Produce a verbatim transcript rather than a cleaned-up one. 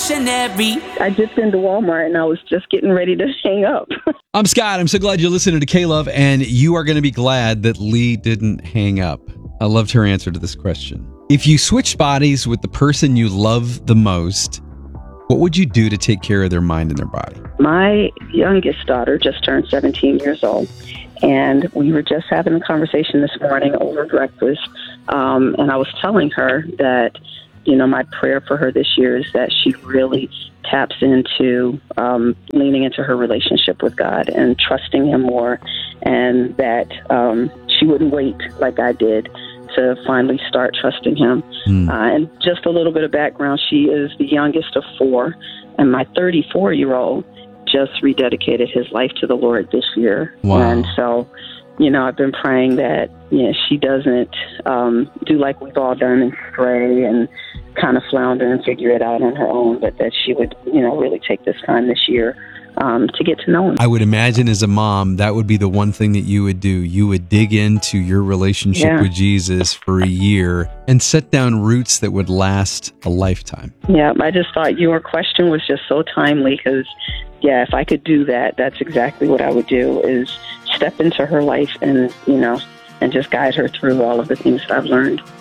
missionary. I just been to Walmart and I was just getting ready to hang up. I'm Scott. I'm so glad you're listening to K-Love, and you are going to be glad that Lee didn't hang up. I loved her answer to this question. If you switched bodies with the person you love the most, what would you do to take care of their mind and their body? My youngest daughter just turned seventeen years old, and we were just having a conversation this morning over breakfast, um, and I was telling her that, you know, my prayer for her this year is that she really taps into um, leaning into her relationship with God and trusting Him more, and that um, she wouldn't wait like I did to finally start trusting Him. Mm. Uh, and just a little bit of background, she is the youngest of four, and my thirty-four-year-old just rededicated his life to the Lord this year. Wow. And so, you know, I've been praying that, you know, she doesn't um, do like we've all done and stray and kind of flounder and figure it out on her own, but that she would, you know, really take this time this year um, to get to know Him. I would imagine as a mom, that would be the one thing that you would do. You would dig into your relationship Yeah. with Jesus for a year and set down roots that would last a lifetime. Yeah, I just thought your question was just so timely because, yeah, if I could do that, that's exactly what I would do, is step into her life and, you know, and just guide her through all of the things that I've learned.